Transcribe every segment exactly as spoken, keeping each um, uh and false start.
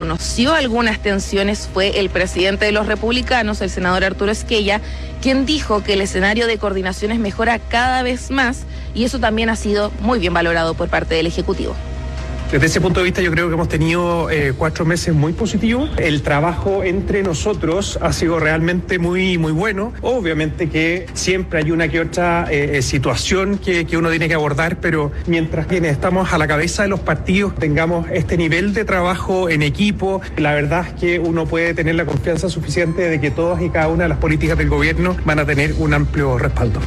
reconoció algunas tensiones fue el presidente de los republicanos, el senador Arturo Esquella, quien dijo que el escenario de coordinaciones mejora cada vez más y eso también ha sido muy bien valorado por parte del Ejecutivo. Desde ese punto de vista yo creo que hemos tenido eh, cuatro meses muy positivos. El trabajo entre nosotros ha sido realmente muy, muy bueno. Obviamente que siempre hay una que otra eh, situación que, que uno tiene que abordar, pero mientras quienes estamos a la cabeza de los partidos tengamos este nivel de trabajo en equipo, la verdad es que uno puede tener la confianza suficiente de que todas y cada una de las políticas del gobierno van a tener un amplio respaldo.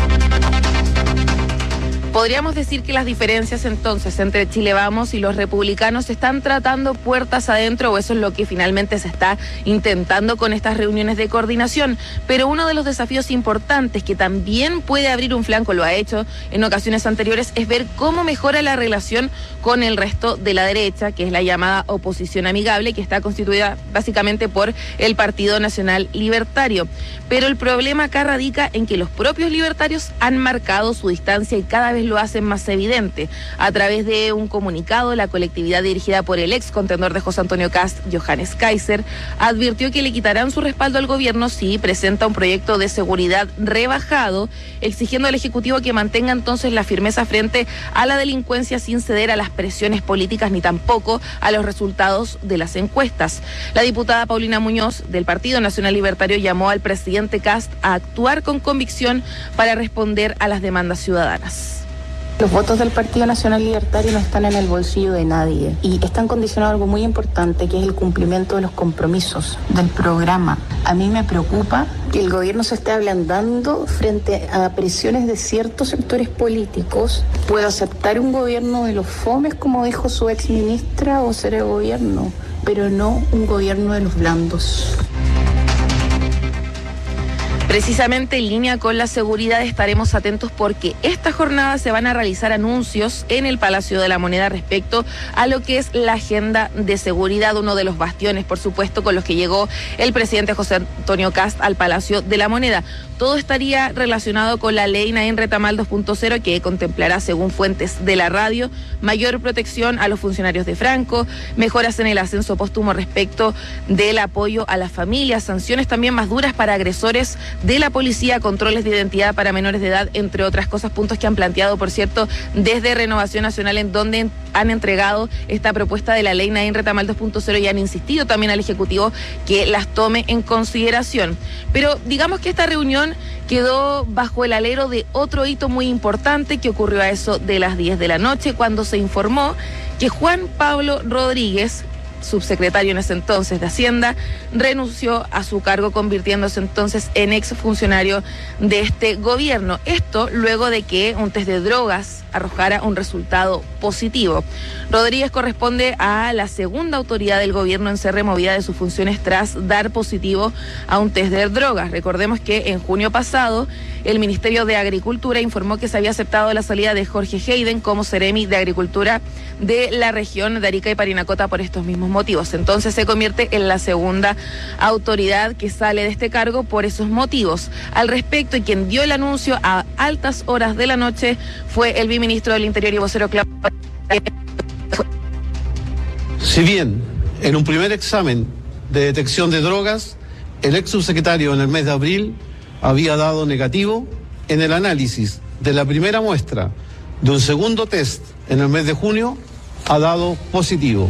Podríamos decir que las diferencias entonces entre Chile Vamos y los republicanos están tratando puertas adentro, o eso es lo que finalmente se está intentando con estas reuniones de coordinación. Pero uno de los desafíos importantes que también puede abrir un flanco, lo ha hecho en ocasiones anteriores, es ver cómo mejora la relación con el resto de la derecha, que es la llamada oposición amigable, que está constituida básicamente por el Partido Nacional Libertario. Pero el problema acá radica en que los propios libertarios han marcado su distancia y cada vez lo hacen más evidente. A través de un comunicado, la colectividad dirigida por el ex contendor de José Antonio Kast, Johannes Kaiser, advirtió que le quitarán su respaldo al gobierno si presenta un proyecto de seguridad rebajado, exigiendo al Ejecutivo que mantenga entonces la firmeza frente a la delincuencia sin ceder a las presiones políticas ni tampoco a los resultados de las encuestas. La diputada Paulina Muñoz, del Partido Nacional Libertario, llamó al presidente Kast a actuar con convicción para responder a las demandas ciudadanas. Los votos del Partido Nacional Libertario no están en el bolsillo de nadie y están condicionados a algo muy importante, que es el cumplimiento de los compromisos del programa. A mí me preocupa que el gobierno se esté ablandando frente a presiones de ciertos sectores políticos. Puedo aceptar un gobierno de los fomes, como dijo su ex ministra, o ser el gobierno, pero no un gobierno de los blandos. Precisamente en línea con la seguridad estaremos atentos porque esta jornada se van a realizar anuncios en el Palacio de la Moneda respecto a lo que es la agenda de seguridad, uno de los bastiones, por supuesto, con los que llegó el presidente José Antonio Kast al Palacio de la Moneda. Todo estaría relacionado con la ley Naín Retamal dos punto cero, que contemplará, según fuentes de la radio, mayor protección a los funcionarios de Franco, mejoras en el ascenso póstumo respecto del apoyo a las familias, sanciones también más duras para agresores de la policía, controles de identidad para menores de edad, entre otras cosas, puntos que han planteado, por cierto, desde Renovación Nacional, en donde han entregado esta propuesta de la ley Naín Retamal dos punto cero y han insistido también al Ejecutivo que las tome en consideración. Pero digamos que esta reunión quedó bajo el alero de otro hito muy importante que ocurrió a eso de las diez de la noche, cuando se informó que Juan Pablo Rodríguez, subsecretario en ese entonces de Hacienda, renunció a su cargo, convirtiéndose entonces en exfuncionario de este gobierno. Esto luego de que un test de drogas arrojara un resultado positivo. Rodríguez corresponde a la segunda autoridad del gobierno en ser removida de sus funciones tras dar positivo a un test de drogas. Recordemos que en junio pasado el Ministerio de Agricultura informó que se había aceptado la salida de Jorge Hayden como Seremi de Agricultura de la región de Arica y Parinacota por estos mismos motivos. Entonces se convierte en la segunda autoridad que sale de este cargo por esos motivos. Al respecto, y quien dio el anuncio a altas horas de la noche fue el viceministro del Interior y vocero Claudio. Si bien en un primer examen de detección de drogas, el ex subsecretario en el mes de abril había dado negativo, en el análisis de la primera muestra de un segundo test en el mes de junio ha dado positivo.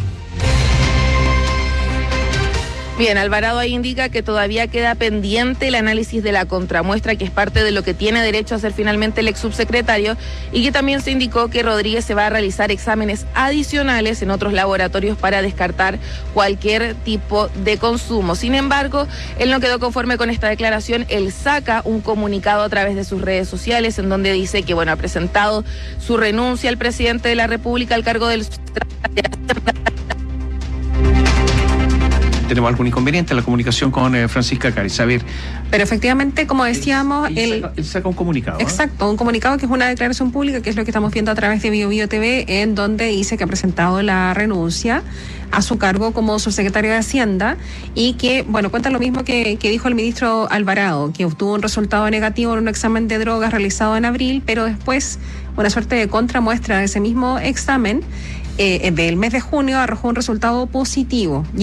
Bien, Alvarado ahí indica que todavía queda pendiente el análisis de la contramuestra, que es parte de lo que tiene derecho a hacer finalmente el ex subsecretario, y que también se indicó que Rodríguez se va a realizar exámenes adicionales en otros laboratorios para descartar cualquier tipo de consumo. Sin embargo, él no quedó conforme con esta declaración. Él saca un comunicado a través de sus redes sociales en donde dice que, bueno, ha presentado su renuncia al presidente de la República al cargo del... Tenemos algún inconveniente en la comunicación con eh, Francisca Cáriz. A ver. Pero efectivamente, como decíamos, él, él, él, saca, él saca un comunicado. Exacto, ¿eh? un comunicado que es una declaración pública, que es lo que estamos viendo a través de Bio Bio T V, en donde dice que ha presentado la renuncia a su cargo como subsecretario de Hacienda y que, bueno, cuenta lo mismo que, que dijo el ministro Alvarado, que obtuvo un resultado negativo en un examen de drogas realizado en abril, pero después una suerte de contramuestra de ese mismo examen eh, del mes de junio arrojó un resultado positivo.